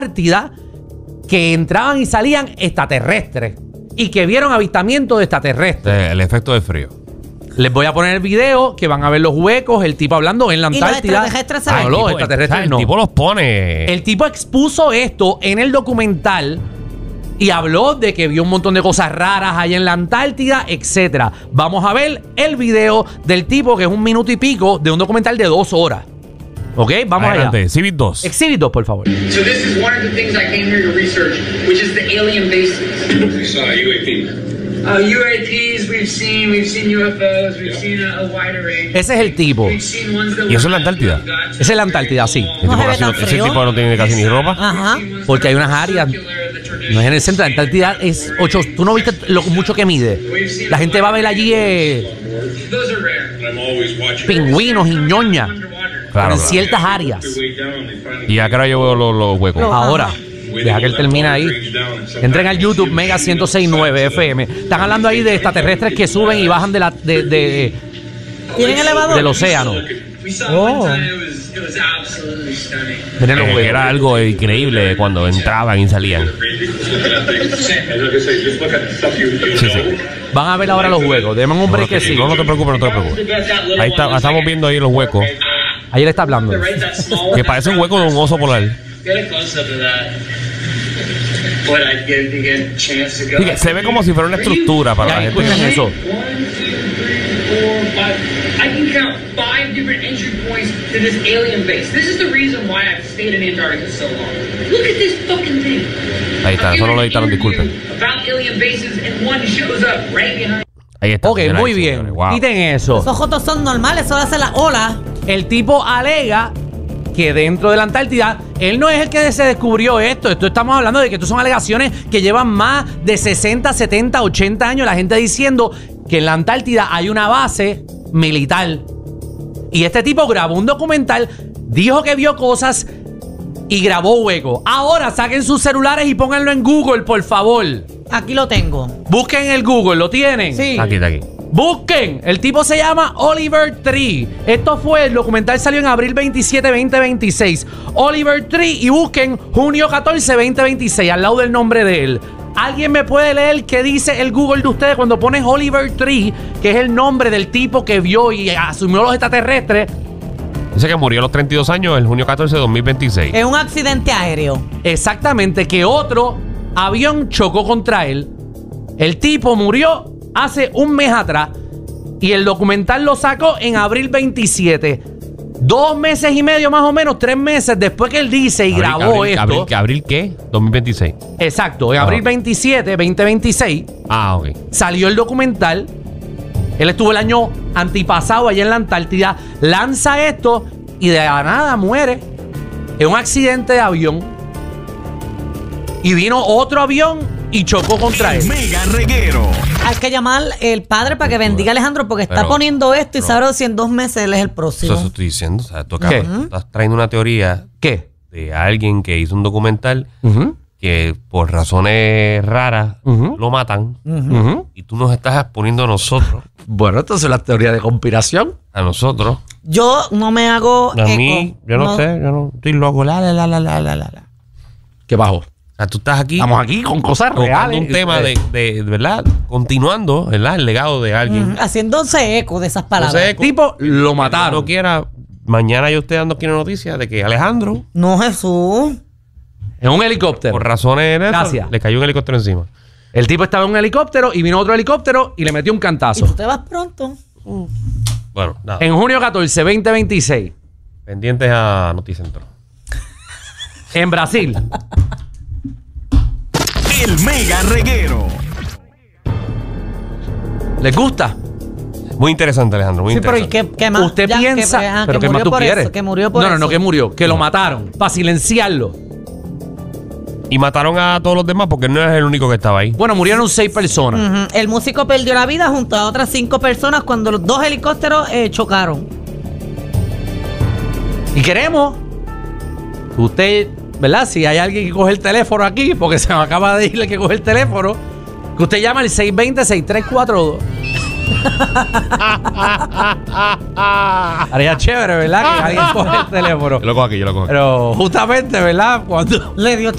Antártida que entraban y salían extraterrestres y que vieron avistamientos de extraterrestres. El efecto de frío. Les voy a poner el video que van a ver los huecos, el tipo hablando en la Antártida. ¿Y los extraterrestres se ven? No, los extraterrestres no. El tipo los pone. El tipo expuso esto en el documental y habló de que vio un montón de cosas raras allá en la Antártida, etcétera. Vamos a ver el video del tipo, que es 1 minuto y pico, de un documental de 2 horas. ¿Ok? Vamos Adelante. allá. Civic 2. Exhibit 2, por favor. So this is one of the things I came here to research, which is the alien bases. We saw UAP. UAPs, we've seen UFOs, we've seen a wide array. Ese es el tipo. We've seen ones that ¿Y eso es la Antártida? Esa es la Antártida, sí. No se ve tan Ese frío. tipo no tiene casi ni ropa. Ajá. Porque hay unas áreas. No es en el centro. La Antártida es 8. Tú no viste lo mucho que mide. La gente va a ver allí Those are rare. I'm always watching. pingüinos y ñoña Claro, en claro. ciertas áreas. Way down, they finally Y acá yo veo los huecos. Ahora, deja que él termine ahí. Entren al YouTube Mega 106.9 FM. Están hablando ahí de extraterrestres que suben y bajan ¿Tienen elevador? del océano. We saw one time it was absolutely stunning. Miren los huecos. Era algo increíble cuando entraban y salían. And like I say, just look at the stuff you Sí, sí. know. Van a ver ahora los huecos. Denme un break que sí. No te preocupes, no te preocupes. Ahí está, estamos viendo ahí los huecos. Ahí él está hablando. Right, that small one. Que parece un hueco de un oso polar. Get a close up of that. But I'd get a chance to go. Sí, que se ve como si fuera una estructura para la Ya, gente. escuchen eso. 1, 2, 3, 4, 5. I can count 5 different entry points to this alien base. This is the reason why I've stayed in Antarctica so long. Look at this fucking thing. Ahí está, eso no lo editaron, disculpen. About alien bases and one shows up right behind. Ahí está. Ok, señoras muy y bien. señores. Wow. Quiten eso. Esos jotos son normales, solo hace la ola. El tipo alega que dentro de la Antártida, él no es el que se descubrió esto. Esto estamos hablando de que esto son alegaciones que llevan más de 60, 70, 80 años. La gente diciendo que en la Antártida hay una base militar. Y este tipo grabó un documental, dijo que vio cosas y grabó huecos. Ahora saquen sus celulares y pónganlo en Google, por favor. Aquí lo tengo. Busquen el Google, ¿lo tienen? Sí. Aquí está aquí. Busquen, el tipo se llama Oliver Tree. Esto fue, el documental salió en abril 27, 2026. Oliver Tree, y busquen junio 14, 2026, al lado del nombre de él. ¿Alguien me puede leer qué dice el Google de ustedes cuando pones Oliver Tree, que es el nombre del tipo que vio y asumió los extraterrestres? Dice que murió a los 32 años el junio 14 de 2026. Es un accidente aéreo. Exactamente, que otro avión chocó contra él. El tipo murió hace un mes atrás y el documental lo sacó en abril 27. 2 meses y medio más o menos, 3 meses después que él dice y grabó esto. ¿Abril qué? 2026. Exacto, en abril 27, 2026 Ah, ok. salió el documental. Él estuvo el año antipasado allá en la Antártida. Lanza esto y de la nada muere en un accidente de avión. Y vino otro avión y chocó contra él. Mega Reguero. Hay que llamar el padre para que bendiga a Alejandro porque está Pero- poniendo esto y sabe si en 2 meses él es el próximo. Eso estoy diciendo. O sea, tú ¿Qué? estás trayendo una teoría ¿Qué? de alguien que hizo un documental Ujú, que por razones raras Ujú. lo matan ujú. y tú nos estás exponiendo a nosotros, Bueno, entonces la teoría de conspiración. a nosotros, Yo no me hago a mí, yo no sé, yo no estoy loco, la. ¿Qué bajo? O sea, tú estás aquí Estamos aquí con cosas tocando reales. un tema de ¿verdad? Continuando, ¿verdad? El legado de alguien. haciéndose eco de esas palabras. Entonces, Tipo, lo mataron. no quiera, mañana yo esté dando aquí una noticia de que Alejandro, No, Jesús. En un helicóptero. por razones de eso, Gracias. le cayó un helicóptero encima. El tipo estaba en un helicóptero y vino otro helicóptero y le metió un Y cantazo. tú te vas pronto. Bueno, nada. En junio 14, 2026. Pendientes a Noticentro. En Brasil. El Mega Reguero. ¿Les gusta? Muy interesante, Alejandro, muy Sí, pero ¿y interesante. qué más? Usted Ya, piensa. ¿Pero qué más murió tú por quieres? eso, que murió por no, eso. que murió. Que lo mataron. Para silenciarlo. Y mataron a todos los demás porque no es el único que estaba ahí. Bueno, murieron 6 personas. Ujú. El músico perdió la vida junto a otras 5 personas cuando los 2 helicópteros chocaron. Y queremos que usted, ¿verdad? Si hay alguien que coge el teléfono aquí, porque se me acaba de ir el que coge el teléfono, que usted llama al 620-6342. Haría chévere, ¿verdad? Que alguien coge el teléfono. Yo lo cojo aquí, yo lo cojo aquí. Pero justamente, ¿verdad? Cuando Le dio